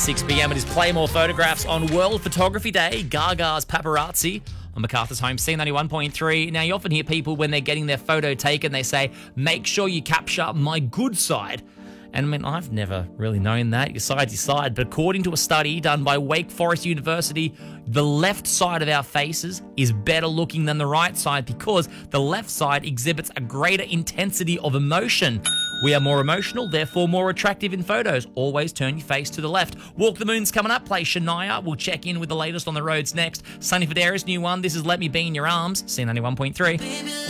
6 p.m. It is Play More Photographs on World Photography Day. Gaga's Paparazzi on MacArthur's Home, C91.3. Now, you often hear people when they're getting their photo taken, they say, make sure you capture my good side. And I mean, I've never really known that. Your side's your side. But according to a study done by Wake Forest University, the left side of our faces is better looking than the right side because the left side exhibits a greater intensity of emotion. We are more emotional, therefore more attractive in photos. Always turn your face to the left. Walk the Moon's coming up. Play Shania. We'll check in with the latest on the roads next. Sonny Fodera's new one. This is Let Me Be in Your Arms. C91.3.